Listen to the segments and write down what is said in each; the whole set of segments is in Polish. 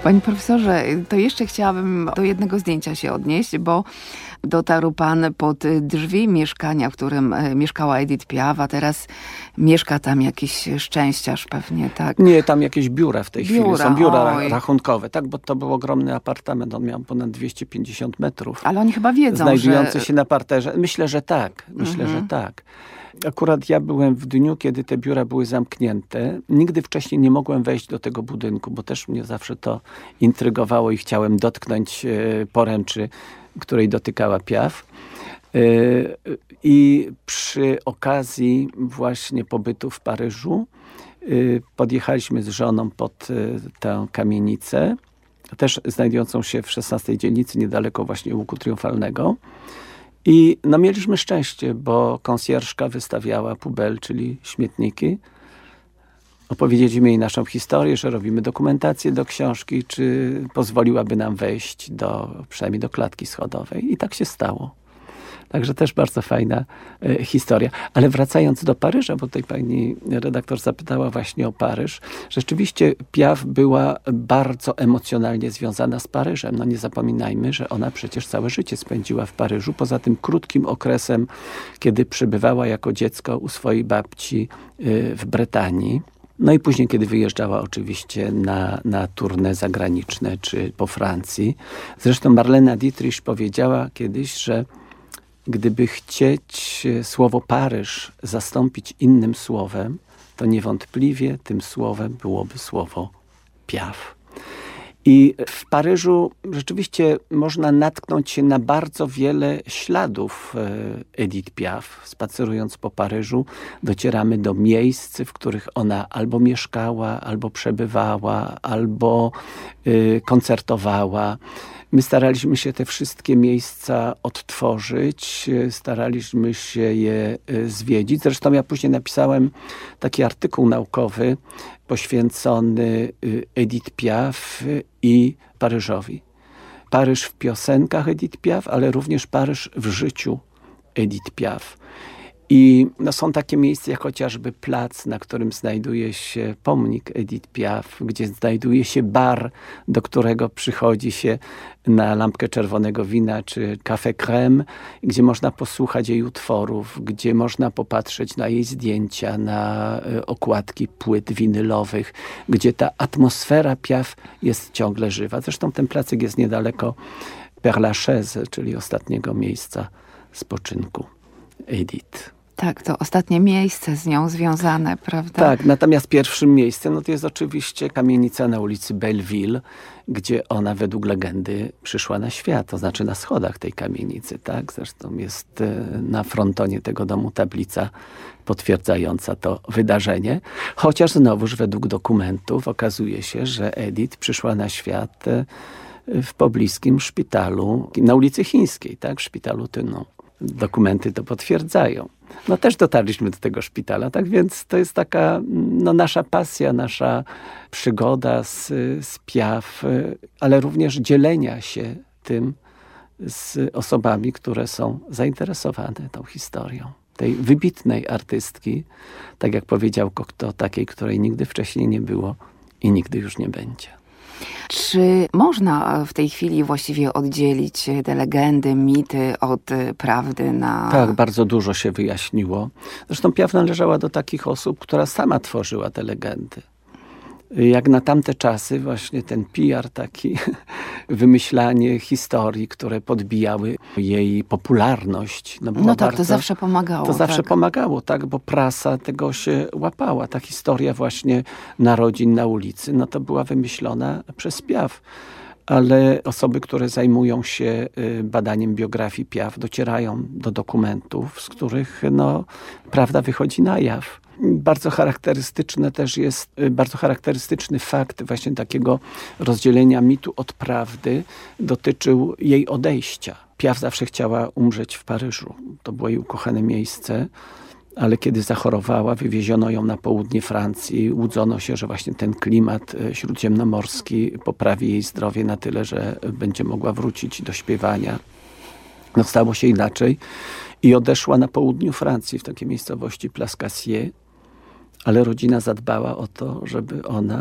Panie profesorze, to jeszcze chciałabym do jednego zdjęcia się odnieść, bo dotarł pan pod drzwi mieszkania, w którym mieszkała Edith Piaf, a teraz mieszka tam jakiś szczęściarz pewnie, tak? Nie, tam jakieś biura w tej chwili. Są biura oj. rachunkowe, tak? Bo to był ogromny apartament. On miał ponad 250 metrów. Ale oni chyba wiedzą, znajdujący że... się na parterze. Myślę, że tak. Że tak. Akurat ja byłem w dniu, kiedy te biura były zamknięte. Nigdy wcześniej nie mogłem wejść do tego budynku, bo też mnie zawsze to intrygowało i chciałem dotknąć poręczy, której dotykała Piaf. I przy okazji właśnie pobytu w Paryżu podjechaliśmy z żoną pod tę kamienicę, też znajdującą się w 16 dzielnicy, niedaleko właśnie Łuku Triumfalnego. I no, mieliśmy szczęście, bo konsjerżka wystawiała pubel, czyli śmietniki. Opowiedzieliśmy jej naszą historię, że robimy dokumentację do książki, czy pozwoliłaby nam wejść przynajmniej do klatki schodowej. I tak się stało. Także też bardzo fajna historia. Ale wracając do Paryża, bo tutaj pani redaktor zapytała właśnie o Paryż. Rzeczywiście Piaf była bardzo emocjonalnie związana z Paryżem. No nie zapominajmy, że ona przecież całe życie spędziła w Paryżu. Poza tym krótkim okresem, kiedy przebywała jako dziecko u swojej babci w Bretanii. No i później, kiedy wyjeżdżała oczywiście na tournée zagraniczne, czy po Francji. Zresztą Marlena Dietrich powiedziała kiedyś, że gdyby chcieć słowo Paryż zastąpić innym słowem, to niewątpliwie tym słowem byłoby słowo Piaf. I w Paryżu rzeczywiście można natknąć się na bardzo wiele śladów Edith Piaf. Spacerując po Paryżu docieramy do miejsc, w których ona albo mieszkała, albo przebywała, albo koncertowała. My staraliśmy się te wszystkie miejsca odtworzyć, staraliśmy się je zwiedzić. Zresztą ja później napisałem taki artykuł naukowy poświęcony Edith Piaf i Paryżowi. Paryż w piosenkach Edith Piaf, ale również Paryż w życiu Edith Piaf. I no, są takie miejsca jak chociażby plac, na którym znajduje się pomnik Edith Piaf, gdzie znajduje się bar, do którego przychodzi się na lampkę czerwonego wina czy café crème, gdzie można posłuchać jej utworów, gdzie można popatrzeć na jej zdjęcia, na okładki płyt winylowych, gdzie ta atmosfera Piaf jest ciągle żywa. Zresztą ten placek jest niedaleko Père Lachaise, czyli ostatniego miejsca spoczynku Edith. Tak, to ostatnie miejsce z nią związane, prawda? Tak, natomiast pierwszym miejscem no to jest oczywiście kamienica na ulicy Belleville, gdzie ona według legendy przyszła na świat, to znaczy na schodach tej kamienicy, tak? Zresztą jest na frontonie tego domu tablica potwierdzająca to wydarzenie. Chociaż znowuż według dokumentów okazuje się, że Edith przyszła na świat w pobliskim szpitalu na ulicy Chińskiej, tak? W szpitalu Tyną. Dokumenty to potwierdzają. No też dotarliśmy do tego szpitala, tak więc to jest taka no, nasza pasja, nasza przygoda z Piaf, ale również dzielenia się tym z osobami, które są zainteresowane tą historią. Tej wybitnej artystki, tak jak powiedział Cocteau, takiej, której nigdy wcześniej nie było i nigdy już nie będzie. Czy można w tej chwili właściwie oddzielić te legendy, mity od prawdy na... Tak, bardzo dużo się wyjaśniło. Zresztą Piaf należała do takich osób, która sama tworzyła te legendy. Jak na tamte czasy właśnie ten PR taki, wymyślanie historii, które podbijały jej popularność. No tak, to zawsze pomagało. To zawsze pomagało, tak, bo prasa tego się łapała. Ta historia właśnie narodzin na ulicy, no to była wymyślona przez Piaf. Ale osoby, które zajmują się badaniem biografii Piaf, docierają do dokumentów, z których no, prawda wychodzi na jaw. Bardzo charakterystyczny fakt właśnie takiego rozdzielenia mitu od prawdy dotyczył jej odejścia. Piaf zawsze chciała umrzeć w Paryżu. To było jej ukochane miejsce. Ale kiedy zachorowała, wywieziono ją na południe Francji. Łudzono się, że właśnie ten klimat śródziemnomorski poprawi jej zdrowie na tyle, że będzie mogła wrócić do śpiewania. No stało się inaczej i odeszła na południu Francji, w takiej miejscowości Plascassier, ale rodzina zadbała o to, żeby ona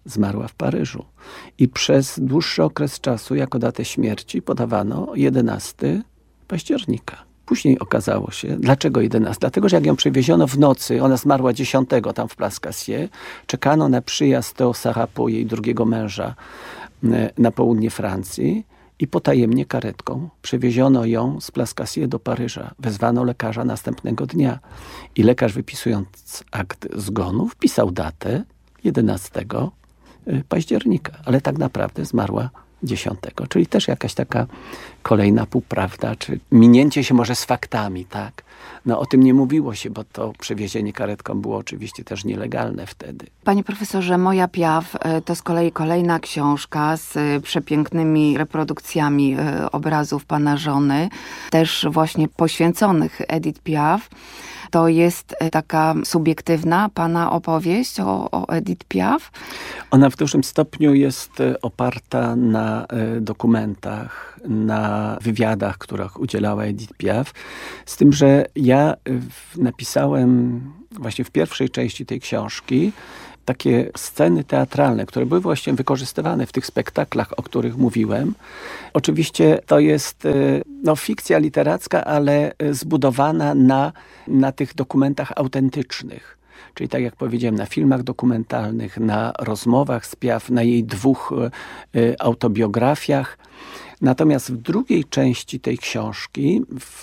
zmarła w Paryżu. I przez dłuższy okres czasu jako datę śmierci podawano 11 października. Później okazało się, dlaczego 11? Dlatego, że jak ją przewieziono w nocy, ona zmarła 10 tam w Place Cassier, czekano na przyjazd Theo Sarapo, jej drugiego męża, na południe Francji i potajemnie karetką przewieziono ją z Place Cassier do Paryża. Wezwano lekarza następnego dnia i lekarz, wypisując akt zgonu, wpisał datę 11 października, ale tak naprawdę zmarła 10. Czyli też jakaś taka kolejna półprawda, czy minięcie się może z faktami, tak? No o tym nie mówiło się, bo to przewiezienie karetką było oczywiście też nielegalne wtedy. Panie profesorze, Moja Piaf to z kolei kolejna książka z przepięknymi reprodukcjami obrazów pana żony, też właśnie poświęconych Edith Piaf. To jest taka subiektywna pana opowieść o Edith Piaf? Ona w dużym stopniu jest oparta na dokumentach, na wywiadach, których udzielała Edith Piaf. Z tym, że ja napisałem właśnie w pierwszej części tej książki takie sceny teatralne, które były właśnie wykorzystywane w tych spektaklach, o których mówiłem. Oczywiście to jest fikcja literacka, ale zbudowana na tych dokumentach autentycznych. Czyli tak jak powiedziałem, na filmach dokumentalnych, na rozmowach z Piaf, na jej 2 autobiografiach. Natomiast w drugiej części tej książki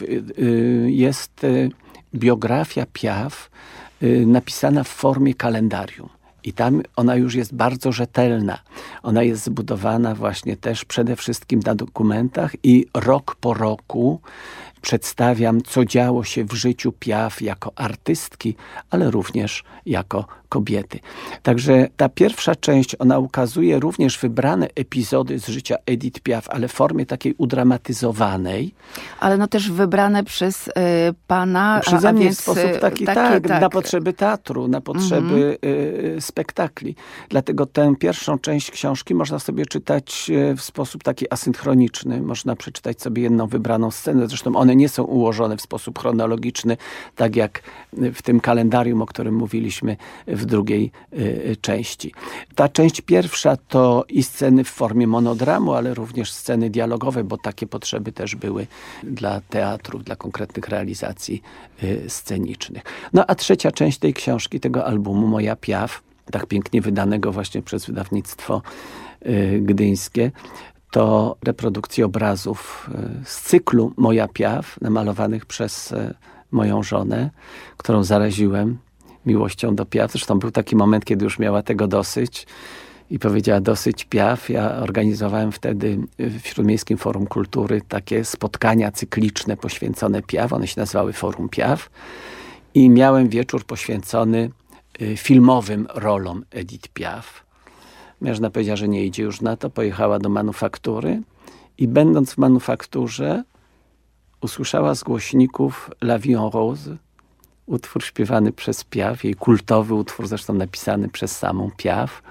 jest biografia Piaf napisana w formie kalendarium. I tam ona już jest bardzo rzetelna. Ona jest zbudowana właśnie też przede wszystkim na dokumentach i rok po roku przedstawiam, co działo się w życiu Piaf jako artystki, ale również jako kobiety. Także ta pierwsza część, ona ukazuje również wybrane epizody z życia Edith Piaf, ale w formie takiej udramatyzowanej. Ale no też wybrane przez pana. Przeze mnie w sposób taki, na potrzeby teatru, na potrzeby spektakli. Dlatego tę pierwszą część książki można sobie czytać w sposób taki asynchroniczny. Można przeczytać sobie jedną wybraną scenę. Zresztą one nie są ułożone w sposób chronologiczny, tak jak w tym kalendarium, o którym mówiliśmy w drugiej części. Ta część pierwsza to i sceny w formie monodramu, ale również sceny dialogowe, bo takie potrzeby też były dla teatrów, dla konkretnych realizacji scenicznych. No a trzecia część tej książki, tego albumu Moja Piaf, tak pięknie wydanego właśnie przez wydawnictwo gdyńskie, to reprodukcje obrazów z cyklu Moja Piaf, namalowanych przez moją żonę, którą zaraziłem miłością do Piaf. Zresztą był taki moment, kiedy już miała tego dosyć i powiedziała dosyć Piaf. Ja organizowałem wtedy w Śródmiejskim Forum Kultury takie spotkania cykliczne poświęcone Piaf. One się nazywały Forum Piaf. I miałem wieczór poświęcony filmowym rolom Edith Piaf. Mężna powiedziała, że nie idzie już na to. Pojechała do manufaktury i będąc w manufakturze usłyszała z głośników La Vie en Rose, utwór śpiewany przez Piaf, jej kultowy utwór, zresztą napisany przez samą Piaf.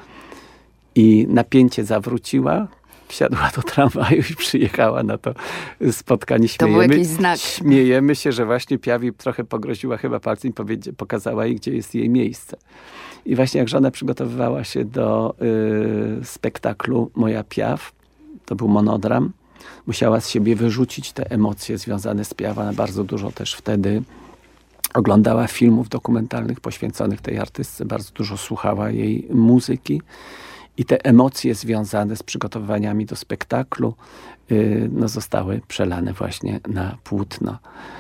I napięcie zawróciła, wsiadła do tramwaju i przyjechała na to spotkanie. To był jakiś znak. Śmiejemy się, że właśnie Piaf jej trochę pogroziła chyba palcem i pokazała jej, gdzie jest jej miejsce. I właśnie jak żona przygotowywała się do spektaklu Moja Piaf, to był monodram, musiała z siebie wyrzucić te emocje związane z Piaf. Ona bardzo dużo też wtedy oglądała filmów dokumentalnych poświęconych tej artystce, bardzo dużo słuchała jej muzyki i te emocje związane z przygotowaniami do spektaklu zostały przelane właśnie na płótno.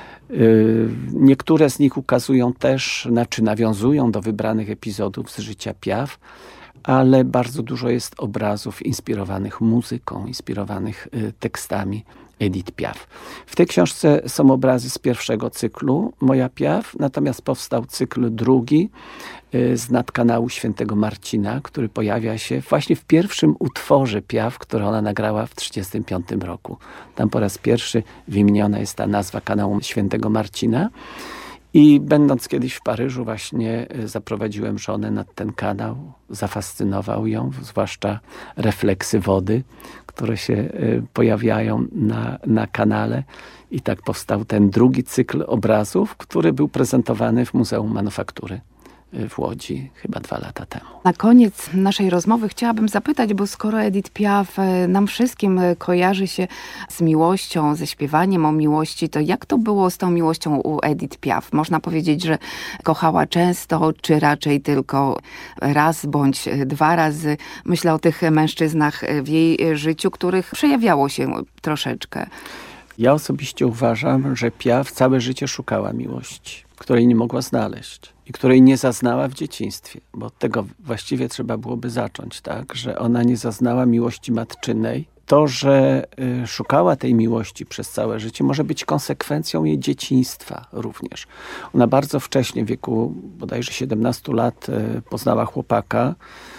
Niektóre z nich ukazują też, nawiązują do wybranych epizodów z życia Piaf, ale bardzo dużo jest obrazów inspirowanych muzyką, inspirowanych tekstami Edith Piaf. W tej książce są obrazy z pierwszego cyklu Moja Piaf, natomiast powstał cykl drugi z nadkanału Świętego Marcina, który pojawia się właśnie w pierwszym utworze Piaf, który ona nagrała w 1935 roku. Tam po raz pierwszy wymieniona jest ta nazwa kanału Świętego Marcina. I będąc kiedyś w Paryżu właśnie zaprowadziłem żonę nad ten kanał, zafascynował ją, zwłaszcza refleksy wody, które się pojawiają na kanale. I tak powstał ten drugi cykl obrazów, który był prezentowany w Muzeum Manufaktury w Łodzi chyba 2 lata temu. Na koniec naszej rozmowy chciałabym zapytać, bo skoro Edith Piaf nam wszystkim kojarzy się z miłością, ze śpiewaniem o miłości, to jak to było z tą miłością u Edith Piaf? Można powiedzieć, że kochała często, czy raczej tylko raz bądź 2 razy? Myślę o tych mężczyznach w jej życiu, których przejawiało się troszeczkę. Ja osobiście uważam, że Piaf całe życie szukała miłości, której nie mogła znaleźć i której nie zaznała w dzieciństwie, bo od tego właściwie trzeba byłoby zacząć, tak, że ona nie zaznała miłości matczynej. To, że szukała tej miłości przez całe życie, może być konsekwencją jej dzieciństwa również. Ona bardzo wcześnie, w wieku bodajże 17 lat, poznała chłopaka,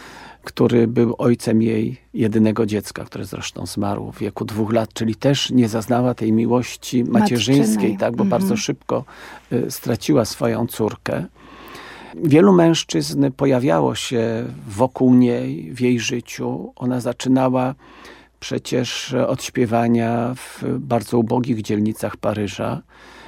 który był ojcem jej jedynego dziecka, które zresztą zmarł w wieku 2 lat, czyli też nie zaznała tej miłości macierzyńskiej, tak, bo bardzo szybko straciła swoją córkę. Wielu mężczyzn pojawiało się wokół niej w jej życiu. Ona zaczynała przecież od śpiewania w bardzo ubogich dzielnicach Paryża,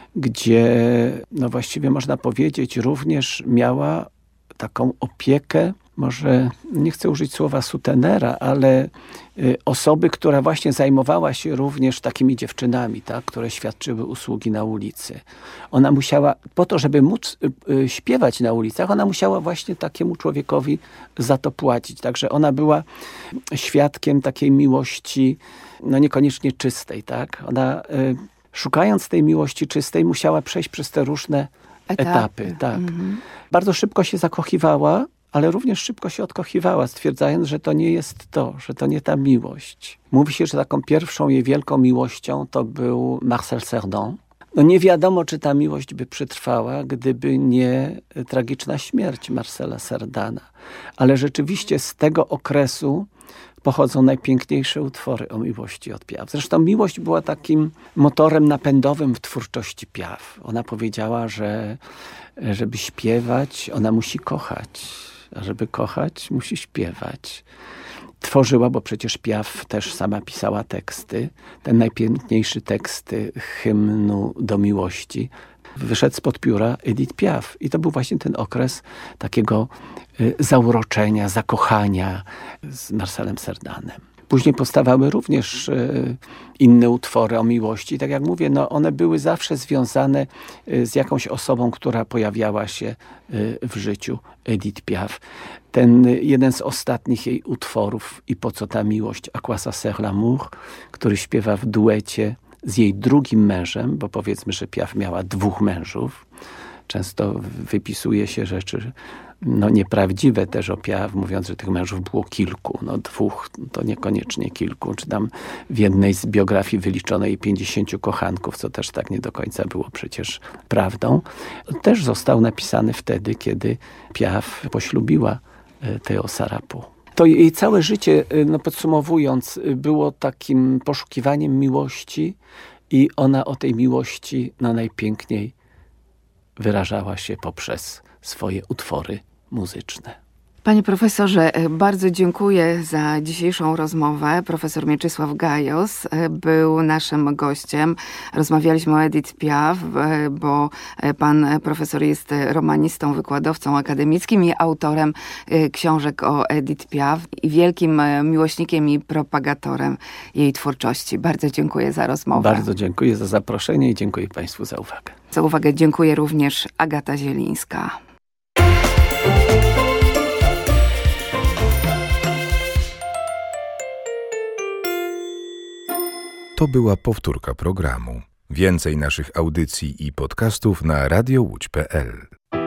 gdzie no właściwie można powiedzieć również miała taką opiekę, może nie chcę użyć słowa sutenera, ale osoby, która właśnie zajmowała się również takimi dziewczynami, tak, które świadczyły usługi na ulicy. Ona musiała, po to, żeby móc śpiewać na ulicach, ona musiała właśnie takiemu człowiekowi za to płacić. Także ona była świadkiem takiej miłości, no niekoniecznie czystej, tak. Ona szukając tej miłości czystej musiała przejść przez te różne etapy. Tak. Bardzo szybko się zakochiwała, ale również szybko się odkochiwała, stwierdzając, że to nie jest to, że to nie ta miłość. Mówi się, że taką pierwszą jej wielką miłością to był Marcel Cerdan. No nie wiadomo, czy ta miłość by przetrwała, gdyby nie tragiczna śmierć Marcela Cerdana. Ale rzeczywiście z tego okresu pochodzą najpiękniejsze utwory o miłości od Piaf. Zresztą miłość była takim motorem napędowym w twórczości Piaf. Ona powiedziała, że żeby śpiewać, ona musi kochać. A żeby kochać, musi śpiewać. Tworzyła, bo przecież Piaf też sama pisała teksty. Ten najpiękniejszy tekst hymnu do miłości wyszedł spod pióra Edith Piaf. I to był właśnie ten okres takiego zauroczenia, zakochania z Marcelem Cerdanem. Później powstawały również inne utwory o miłości. Tak jak mówię, no one były zawsze związane z jakąś osobą, która pojawiała się w życiu Edith Piaf. Ten jeden z ostatnich jej utworów, I po co ta miłość, À quoi ça sert l'amour, który śpiewa w duecie z jej drugim mężem, bo powiedzmy, że Piaf miała 2 mężów. Często wypisuje się rzeczy nieprawdziwe też o Piaf, mówiąc, że tych mężów było kilku. 2 to niekoniecznie kilku. Czy tam w jednej z biografii wyliczono jej 50 kochanków, co też tak nie do końca było przecież prawdą. Też został napisany wtedy, kiedy Piaf poślubiła Theo Sarapu. To jej całe życie, podsumowując, było takim poszukiwaniem miłości i ona o tej miłości najpiękniej wyrażała się poprzez swoje utwory muzyczne. Panie profesorze, bardzo dziękuję za dzisiejszą rozmowę. Profesor Mieczysław Gajos był naszym gościem. Rozmawialiśmy o Edith Piaf, bo pan profesor jest romanistą, wykładowcą akademickim i autorem książek o Edith Piaf i wielkim miłośnikiem i propagatorem jej twórczości. Bardzo dziękuję za rozmowę. Bardzo dziękuję za zaproszenie i dziękuję Państwu za uwagę. Za uwagę dziękuję również Agata Zielińska. To była powtórka programu. Więcej naszych audycji i podcastów na radiołódź.pl.